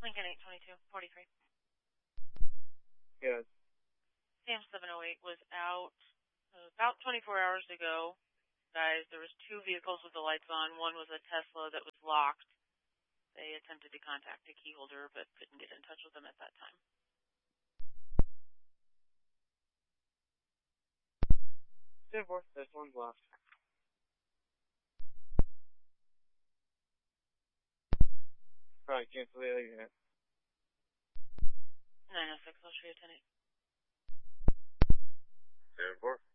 Lincoln 822, 43. Yes. Sam 708 was out about 24 hours ago. Guys, there was two vehicles with the lights on. One was a Tesla that was locked. They attempted to contact a key holder, but couldn't get in touch with them at that time. This one's left. Probably cancel the other unit. 906, I'll show you 10-8. 7-4.